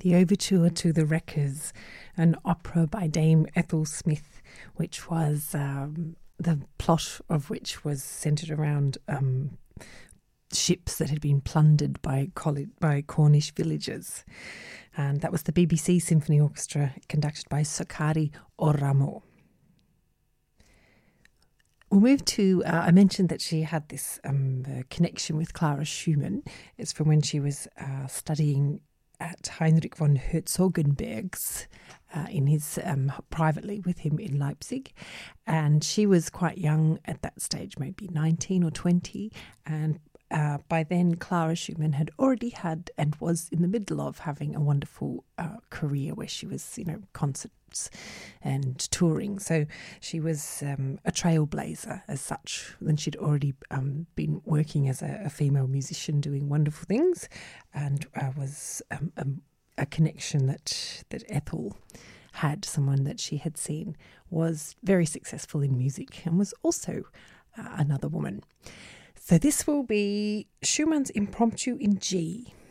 the Overture to the Wreckers, an opera by Dame Ethel Smith, which was the plot of which was centred around ships that had been plundered by Cornish villagers. And that was the BBC Symphony Orchestra, conducted by Soccari Oramo. We'll move to, I mentioned that she had this connection with Clara Schumann. It's from when she was studying at Heinrich von Herzogenberg's in his privately with him in Leipzig. And she was quite young at that stage, maybe 19 or 20, and by then, Clara Schumann had already had and was in the middle of having a wonderful career where she was, concerts and touring. So she was a trailblazer as such. Then she'd already been working as a female musician doing wonderful things, and was a connection that Ethel had, someone that she had seen was very successful in music and was also another woman. So this will be Schumann's Impromptu in G.